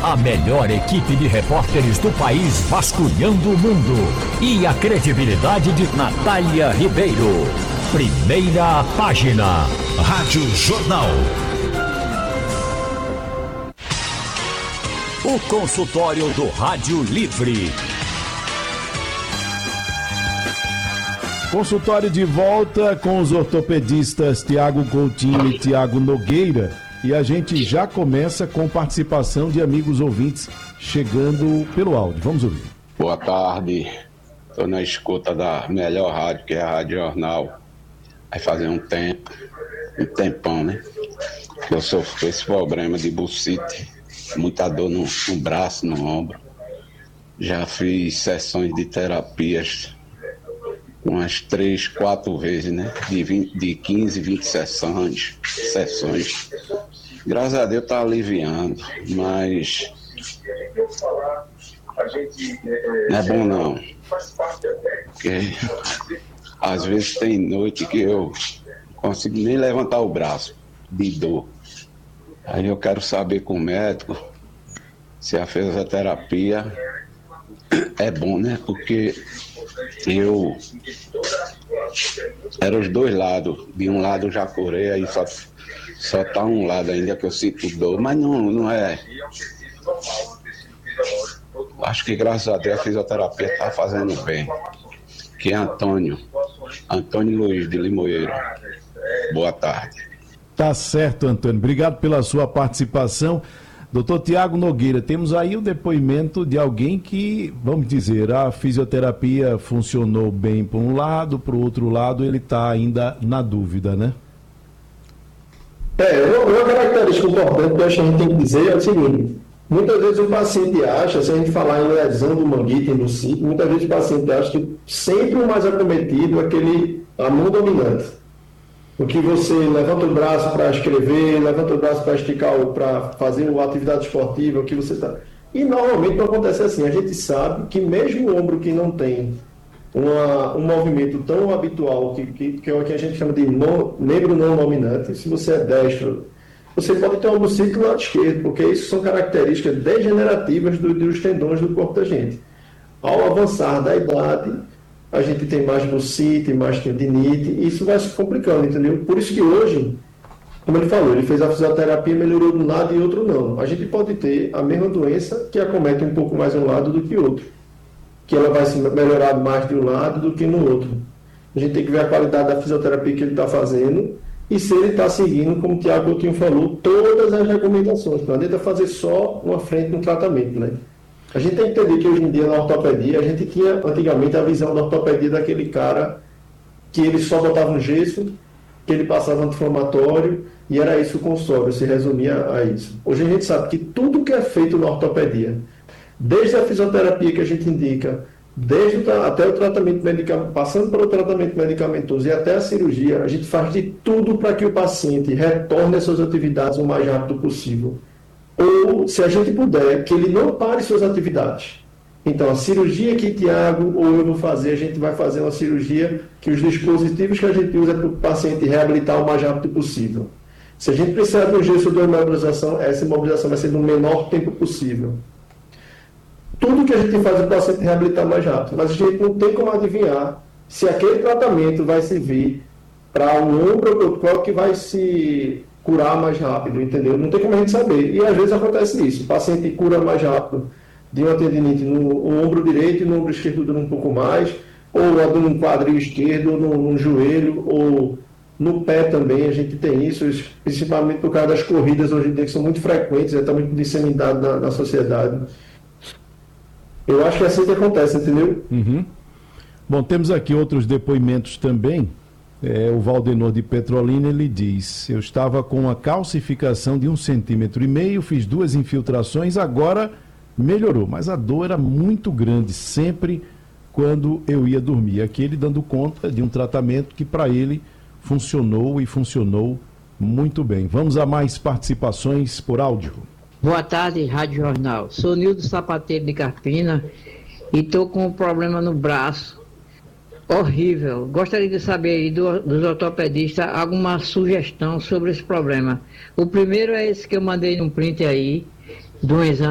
A melhor equipe de repórteres do país vasculhando o mundo. E a credibilidade de Natália Ribeiro. Primeira página. Rádio Jornal. O consultório do Rádio Livre. Consultório de volta com os ortopedistas Tiago Coutinho e Tiago Nogueira. E a gente já começa com participação de amigos ouvintes chegando pelo áudio. Vamos ouvir. Boa tarde. Estou na escuta da melhor rádio, que é a Rádio Jornal. Vai fazer um tempão, né? Eu sofro com esse problema de bursite, muita dor no braço, no ombro. Já fiz sessões de terapias umas 3, 4 vezes, né? De 15, 20 sessões. Graças a Deus tá aliviando, mas não é bom não. Porque às vezes tem noite que eu não consigo nem levantar o braço de dor. Aí eu quero saber com o médico se a fisioterapia é bom, né? Porque eu era os dois lados. De um lado eu já curei, aí só tá um lado ainda que eu sinto dor. Mas não é. Acho que graças a Deus a fisioterapia tá fazendo bem. Que é Antônio Luiz de Limoeiro. Boa tarde. Tá certo, Antônio. Obrigado pela sua participação. Doutor Tiago Nogueira, temos aí o depoimento de alguém que, vamos dizer, a fisioterapia funcionou bem para um lado, para o outro lado ele está ainda na dúvida, né? Uma característica importante que eu acho que a gente tem que dizer é o seguinte: muitas vezes o paciente acha, se a gente falar em lesão do manguito e do sítio, muitas vezes o paciente acha que sempre o mais acometido é a mão dominante. O que você levanta o braço para escrever, levanta o braço para esticar, para fazer uma atividade esportiva, o que você está. E normalmente não acontece assim. A gente sabe que mesmo o ombro que não tem um movimento tão habitual, que é o que a gente chama de membro não dominante, se você é destro, você pode ter um bursite no lado esquerdo, porque isso são características degenerativas dos tendões do corpo da gente. Ao avançar da idade, a gente tem mais bursite, mais tendinite, e isso vai se complicando, entendeu? Por isso que hoje, como ele falou, ele fez a fisioterapia, melhorou de um lado e outro não. A gente pode ter a mesma doença que acomete um pouco mais um lado do que outro, que ela vai se melhorar mais de um lado do que no outro. A gente tem que ver a qualidade da fisioterapia que ele está fazendo e se ele está seguindo, como o Tiago Coutinho falou, todas as recomendações. Não adianta fazer só uma frente no tratamento, né? A gente tem que entender que hoje em dia na ortopedia, a gente tinha antigamente a visão da ortopedia daquele cara que ele só botava um gesso, que ele passava anti-inflamatório e era isso o consultório, se resumia a isso. Hoje a gente sabe que tudo que é feito na ortopedia, desde a fisioterapia que a gente indica, até o tratamento medicamentoso, passando pelo tratamento medicamentoso e até a cirurgia, a gente faz de tudo para que o paciente retorne às suas atividades o mais rápido possível. Ou, se a gente puder, que ele não pare suas atividades. Então, a cirurgia que Tiago ou eu vou fazer, a gente vai fazer uma cirurgia que os dispositivos que a gente usa para o paciente reabilitar o mais rápido possível. Se a gente precisar de um gesso de imobilização, essa imobilização vai ser no menor tempo possível. Tudo que a gente faz para o paciente reabilitar mais rápido, mas a gente não tem como adivinhar se aquele tratamento vai servir para um ombro, qual que vai se curar mais rápido, entendeu? Não tem como a gente saber. E às vezes acontece isso. O paciente cura mais rápido de uma tendinite no ombro direito e no ombro esquerdo dura um pouco mais, ou no quadril esquerdo, ou no joelho, ou no pé também. A gente tem isso, principalmente por causa das corridas hoje em dia, que são muito frequentes, está muito disseminado na sociedade. Eu acho que é assim que acontece, entendeu? Uhum. Bom, temos aqui outros depoimentos também. O Valdenor de Petrolina, ele diz: eu estava com uma calcificação de 1,5 cm, fiz 2 infiltrações, agora melhorou, mas a dor era muito grande, sempre quando eu ia dormir. Aqui ele dando conta de um tratamento que para ele funcionou e funcionou muito bem. Vamos a mais participações por áudio. Boa tarde, Rádio Jornal. Sou Nildo Sapateiro de Carpina e estou com um problema no braço horrível. Gostaria de saber aí dos ortopedistas alguma sugestão sobre esse problema. O primeiro é esse que eu mandei num print aí, do exame